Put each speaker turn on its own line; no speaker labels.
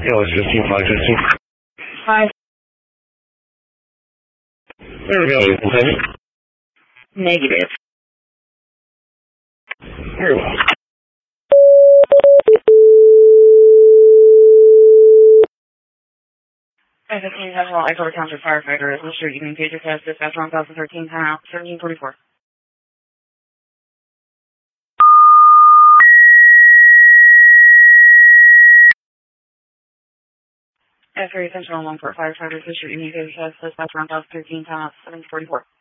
Yeah, it's 15,515.
Hi.
There we go. Continue.
Negative.
Very well.
I think you have a Echo Township firefighter is Mr. Evening Pager Test Dispatch 1013, time out 1744. F3 Central 1 Port Firefighters, Mr. Evening Pager Test Dispatch 1013, time out 1744.